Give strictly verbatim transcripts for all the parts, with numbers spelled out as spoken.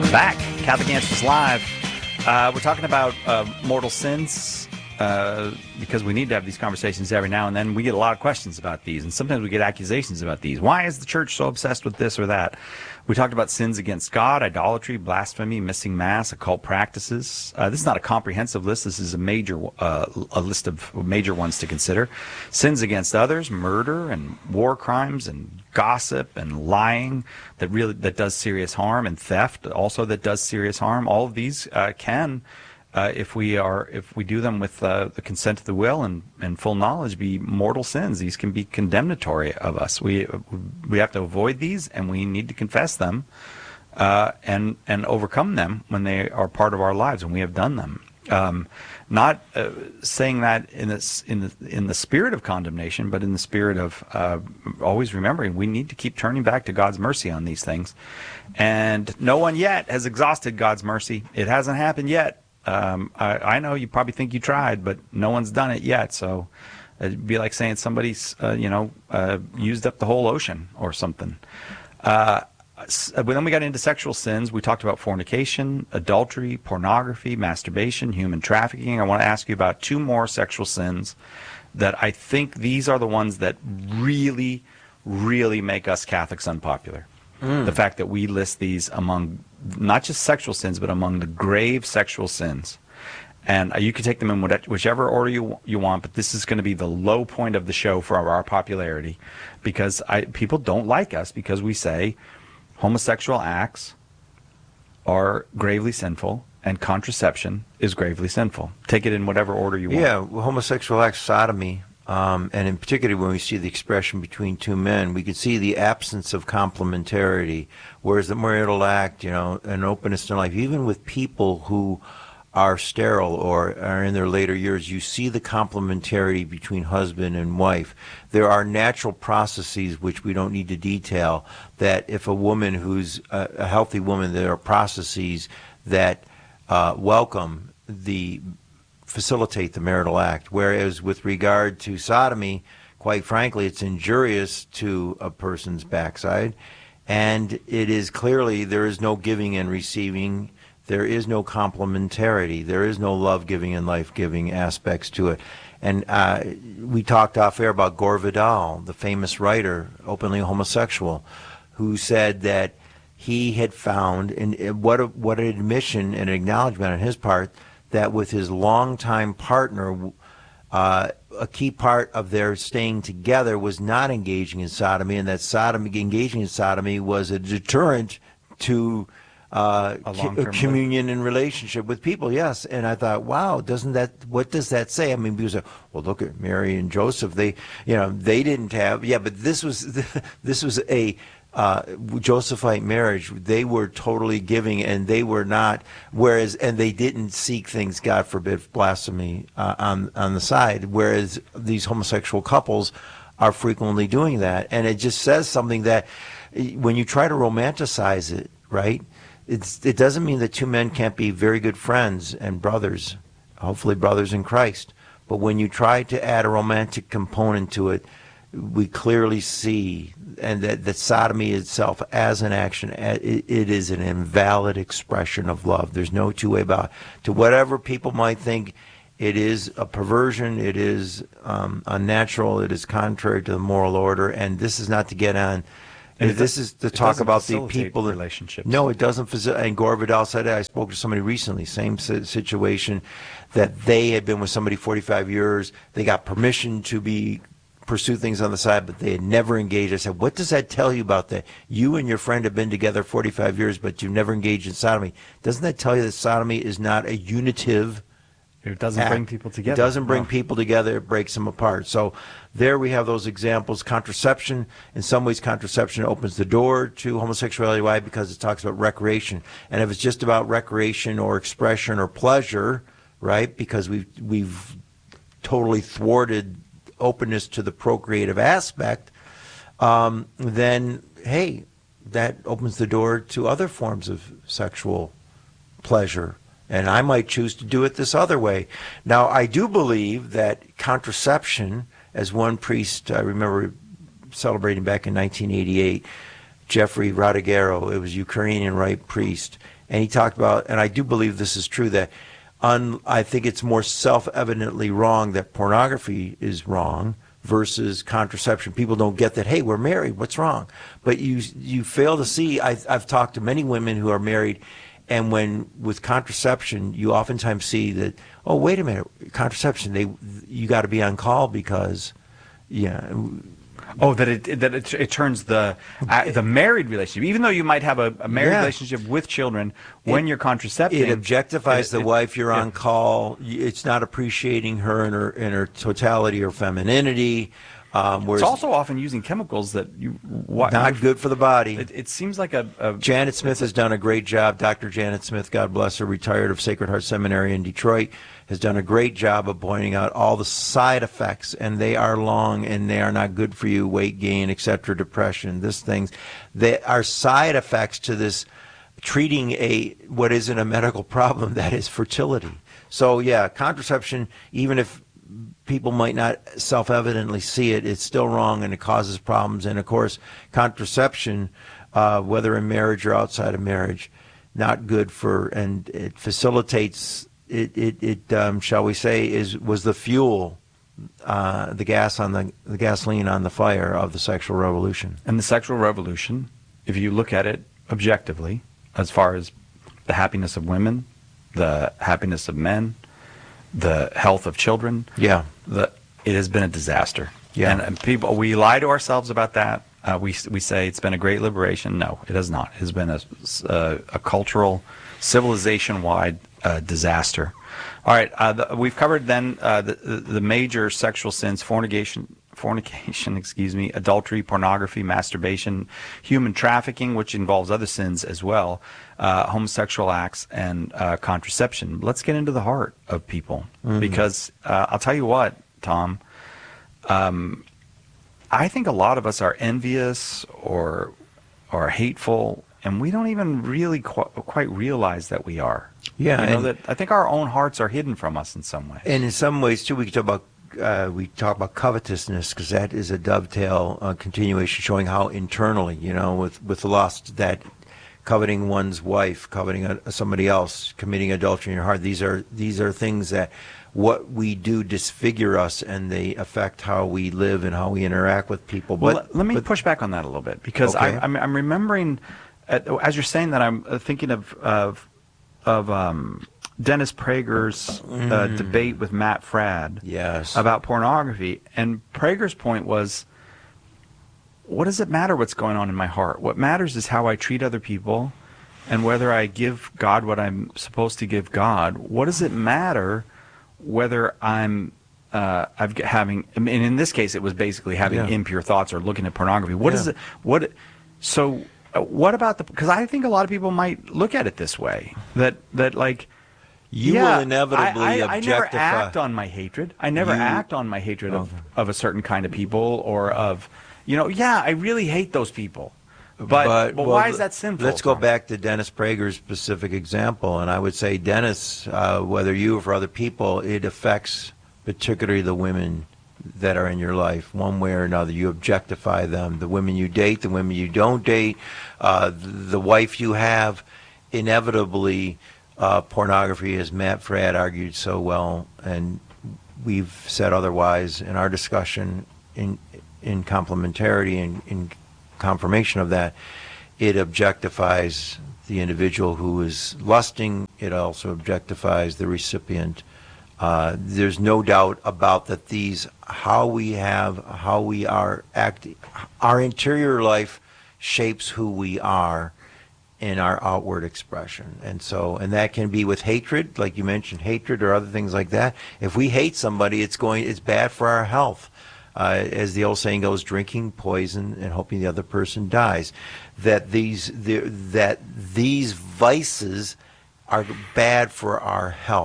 Back, Catholic Answers Live. Uh, we're talking about uh, mortal sins uh, because we need to have these conversations every now and then. We get a lot of questions about these, and sometimes we get accusations about these. Why is the church so obsessed with this or that? We talked about sins against God, idolatry, blasphemy, missing mass, occult practices. Uh, this is not a comprehensive list. This is a major, uh, a list of major ones to consider. Sins against others, murder and war crimes and gossip and lying that really that does serious harm, and theft also that does serious harm. All of these uh, can, uh, if we are if we do them with uh, the consent of the will and, and full knowledge, be mortal sins. These can be condemnatory of us. We we have to avoid these, and we need to confess them uh, and and overcome them when they are part of our lives, and we have done them. Um, not uh, saying that in the, in the in the spirit of condemnation, but in the spirit of uh, always remembering we need to keep turning back to God's mercy on these things. And no one yet has exhausted God's mercy. It hasn't happened yet. Um, I, I know you probably think you tried, but no one's done it yet. So it'd be like saying somebody's uh, you know uh, used up the whole ocean or something. Uh, But then we got into sexual sins. We talked about fornication, adultery, pornography, masturbation, human trafficking. I want to ask you about two more sexual sins that I think these are the ones that really, really make us Catholics unpopular. Mm. The fact that we list these among not just sexual sins, but among the grave sexual sins. And you can take them in whichever order you you want, but this is going to be the low point of the show for our popularity, because I, people don't like us because we say homosexual acts are gravely sinful, and contraception is gravely sinful. Take it in whatever order you want. Yeah, homosexual acts, sodomy, um, and in particular when we see the expression between two men, we can see the absence of complementarity, whereas the marital act, you know, an openness to life, even with people who are sterile or are in their later years, you see the complementarity between husband and wife. There are natural processes, which we don't need to detail, that if a woman who's a, a healthy woman, there are processes that uh, welcome the, facilitate the marital act. Whereas with regard to sodomy, quite frankly, it's injurious to a person's backside. And it is clearly, there is no giving and receiving. There is no complementarity. There is no love-giving and life-giving aspects to it. And uh, we talked off air about Gore Vidal, the famous writer, openly homosexual, who said that he had found, and what a, what an admission and acknowledgement on his part, that with his longtime partner, uh, a key part of their staying together was not engaging in sodomy, and that sodomy, engaging in sodomy was a deterrent to Uh, a communion and relationship with people, yes. And I thought, wow, doesn't that, what does that say? I mean, because, well, look at Mary and Joseph. They, you know, they didn't have, yeah, but this was, this was a uh, Josephite marriage. They were totally giving, and they were not, whereas, and they didn't seek things, God forbid, blasphemy uh, on, on the side, whereas these homosexual couples are frequently doing that. And it just says something that when you try to romanticize it, right, It's, it doesn't mean that two men can't be very good friends and brothers, hopefully brothers in Christ. But when you try to add a romantic component to it, we clearly see, and that, that sodomy itself as an action, it, it is an invalid expression of love. There's no two way about it. To whatever people might think, it is a perversion, it is um, unnatural, it is contrary to the moral order, and this is not to get on. And this is to talk about the people that, relationships. No, it doesn't. And Gore Vidal said it. I spoke to somebody recently, same situation, that they had been with somebody forty-five years. They got permission to be pursue things on the side, but they had never engaged. I said, what does that tell you about that? You and your friend have been together forty-five years, but you've never engaged in sodomy. Doesn't that tell you that sodomy is not a unitive It doesn't act. bring people together. It doesn't bring no. people together. It breaks them apart. So there we have those examples. Contraception, in some ways, contraception opens the door to homosexuality. Why? Because it talks about recreation. And if it's just about recreation or expression or pleasure, right, because we've, we've totally thwarted openness to the procreative aspect, um, then, hey, that opens the door to other forms of sexual pleasure. And I might choose to do it this other way. Now, I do believe that contraception, as one priest I remember celebrating back in nineteen eighty-eight, Jeffrey Radigero, it was a Ukrainian Rite priest, and he talked about, and I do believe this is true, that un, I think it's more self-evidently wrong that pornography is wrong versus contraception. People don't get that, hey, we're married, what's wrong? But you you fail to see, I, I've talked to many women who are married, and when with contraception, you oftentimes see that, oh, wait a minute, contraception, they you got to be on call because, yeah. Oh, that it that it, it turns the uh, the married relationship, even though you might have a, a married yeah. relationship with children, when it, you're contracepting, it objectifies it, the it, wife. You're yeah. on call. It's not appreciating her in her in her totality or femininity. Um, it's also often using chemicals that you what, not good for the body. It, it seems like a, a Janet Smith has done a great job. Doctor Janet Smith, God bless her, retired of Sacred Heart Seminary in Detroit, has done a great job of pointing out all the side effects, and they are long and they are not good for you. Weight gain, et cetera, depression, this things. They are side effects to this treating a what isn't a medical problem, that is fertility. So yeah, contraception, even if people might not self-evidently see it, it's still wrong and it causes problems. And of course, contraception, uh, whether in marriage or outside of marriage, not good for, and it facilitates, it, it, it um, shall we say, is was the fuel, uh, the gas on the, the gasoline on the fire of the sexual revolution. And the sexual revolution, if you look at it objectively, as far as the happiness of women, the happiness of men, the health of children, yeah, the it has been a disaster. Yeah, and, and people, we lie to ourselves about that. Uh, we we say it's been a great liberation. No, it has not. It has been a a, a cultural, civilization-wide uh, disaster. All right, uh, the, we've covered then uh, the the major sexual sins: fornication, fornication, excuse me, adultery, pornography, masturbation, human trafficking, which involves other sins as well, uh, homosexual acts, and uh, contraception. Let's get into the heart of people, mm-hmm. because uh, I'll tell you what, Tom, um, I think a lot of us are envious or or hateful, and we don't even really qu- quite realize that we are. Yeah, you know, and that I think our own hearts are hidden from us in some way. And in some ways too, we can talk about uh, we talk about covetousness, because that is a dovetail uh, continuation showing how internally, you know, with with the lust, that coveting one's wife, coveting a, somebody else, committing adultery in your heart. These are these are things that what we do disfigure us, and they affect how we live and how we interact with people. Well, but, let me but, push back on that a little bit, because okay. I, I'm, I'm remembering, uh, as you're saying that, I'm uh, thinking of of, of um, Dennis Prager's uh, mm. debate with Matt Fradd yes. about pornography. And Prager's point was, what does it matter what's going on in my heart? What matters is how I treat other people, and whether I give God what I'm supposed to give God. What does it matter whether I'm uh, I've having, and in this case, it was basically having yeah. impure thoughts or looking at pornography. What yeah. is it? What? So, uh, what about the? Because I think a lot of people might look at it this way. That that like. You yeah, will inevitably I, I, objectify. I never act on my hatred. I never You, act on my hatred of, okay. of a certain kind of people, or of, you know, yeah, I really hate those people. But, but, but well, why is that sinful? Let's go Tom? back to Dennis Prager's specific example. And I would say, Dennis, uh, whether you or for other people, it affects particularly the women that are in your life, one way or another. You objectify them. The women you date, the women you don't date, uh, the, the wife you have, inevitably... Uh, pornography, as Matt Fradd argued so well, and we've said otherwise in our discussion, in in complementarity and in confirmation of that, it objectifies the individual who is lusting. It also objectifies the recipient. Uh, there's no doubt about that. These, how we have, how we are acting, our interior life shapes who we are in our outward expression. And so, and that can be with hatred, like you mentioned, hatred or other things like that. If we hate somebody, it's going, it's bad for our health. Uh, as the old saying goes, drinking poison and hoping the other person dies. That these, the, that these vices are bad for our health.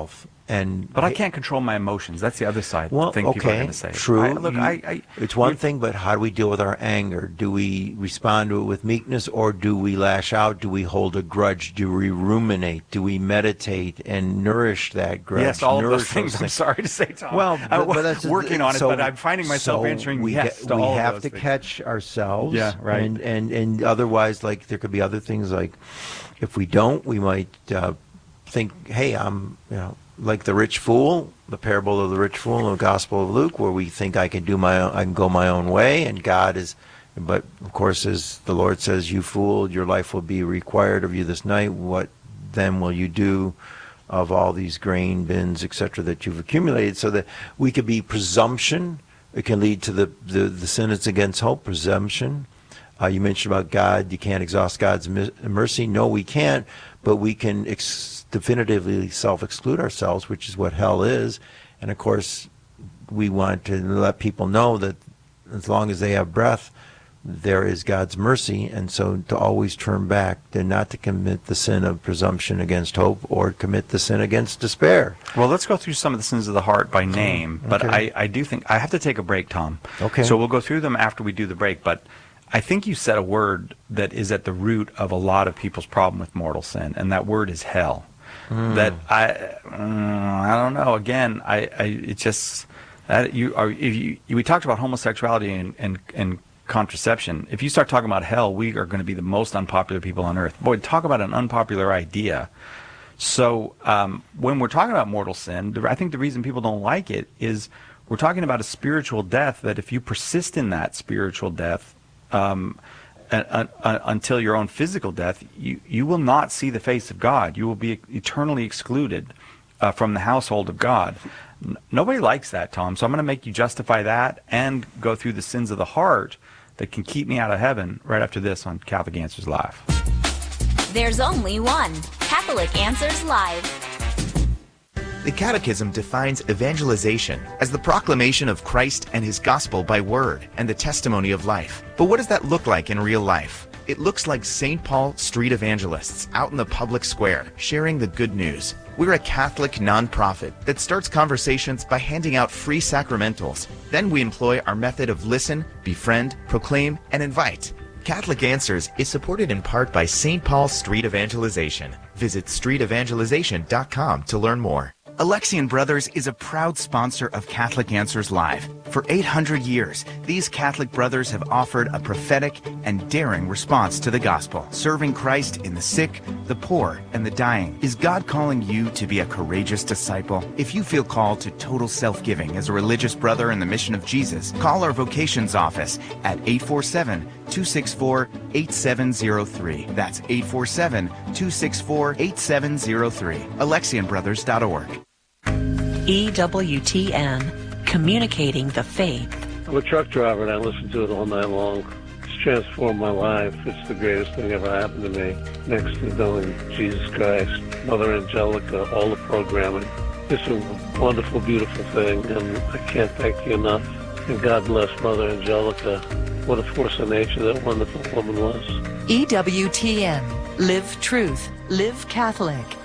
and But I can't control my emotions. That's the other side. Well, thing people are okay, going to say. true. I, look, You- I, I, it's one you- thing, but how do we deal with our anger? Do we respond to it with meekness, or do we lash out? Do we hold a grudge? Do we ruminate? Do we meditate and nourish that grudge? Yes, all of Nourish those things. I'm sorry to say, Tom. Well, I'm but, but that's working on it, so- but I'm finding myself so answering we yes get- to we all of have those to things. catch ourselves. Yeah, right. And, and and otherwise, like there could be other things like if we don't, we might uh, think, hey, I'm you know like the rich fool, the parable of the rich fool in the Gospel of Luke, where we think I can do my own, I can go my own way, and God is. But of course, as the Lord says, "You fool, your life will be required of you this night. What then will you do of all these grain bins, et cetera, that you've accumulated?" So that we could be presumption. It can lead to the the, the sin that's against hope, presumption. Uh, you mentioned about God. You can't exhaust God's mi- mercy. No, we can't. But we can ex- definitively self-exclude ourselves, which is what hell is. And of course, we want to let people know that as long as they have breath, there is God's mercy. And so to always turn back, and not to commit the sin of presumption against hope, or commit the sin against despair. Well, let's go through some of the sins of the heart by name. But Okay. I, I do think I have to take a break, Tom. Okay. So we'll go through them after we do the break. But I think you said a word that is at the root of a lot of people's problem with mortal sin, and that word is hell. Mm. That I, mm, I don't know. Again, I, I it just that you are. If you, we talked about homosexuality and and and contraception. If you start talking about hell, we are going to be the most unpopular people on earth. Boy, talk about an unpopular idea. So um, when we're talking about mortal sin, the- I think the reason people don't like it is we're talking about a spiritual death that if you persist in that spiritual death um, uh, uh, uh, until your own physical death, you, you will not see the face of God. You will be eternally excluded uh, from the household of God. N- Nobody likes that, Tom. So I'm going to make you justify that and go through the sins of the heart that can keep me out of heaven right after this on Catholic Answers Live. There's only one Catholic Answers Live. The Catechism defines evangelization as the proclamation of Christ and his gospel by word and the testimony of life. But what does that look like in real life? It looks like Saint Paul street evangelists out in the public square sharing the good news. We're a Catholic nonprofit that starts conversations by handing out free sacramentals. Then we employ our method of listen, befriend, proclaim, and invite. Catholic Answers is supported in part by Saint Paul Street Evangelization. Visit street evangelization dot com to learn more. Alexian Brothers is a proud sponsor of Catholic Answers Live. For eight hundred years, these Catholic brothers have offered a prophetic and daring response to the gospel, serving Christ in the sick, the poor, and the dying. Is God calling you to be a courageous disciple? If you feel called to total self-giving as a religious brother in the mission of Jesus, call our vocations office at eight four seven, two six four, eight seven zero three. That's eight four seven, two six four, eight seven zero three. Alexian Brothers dot org. E W T N, communicating the faith. I'm a truck driver and I listen to it all night long. It's transformed my life. It's the greatest thing ever happened to me. Next to knowing Jesus Christ, Mother Angelica, all the programming. It's a wonderful, beautiful thing, and I can't thank you enough. And God bless Mother Angelica. What a force of nature that wonderful woman was. E W T N, live truth, live Catholic.